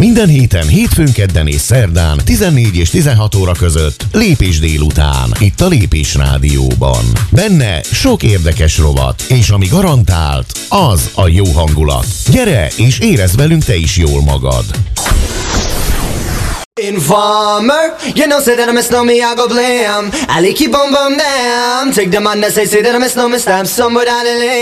Minden héten, hétfőn, kedden és szerdán 14 és 16 óra között Lépés délután, itt a Lépés Rádióban. Benne sok érdekes rovat, és ami garantált, az a jó hangulat. Gyere és érezd velünk te is jól magad. Informer, you know, say that I'm a snowman, I go blam. I keep on bum down. Take the man that say that I'm a snowman, stab somebody down the lane.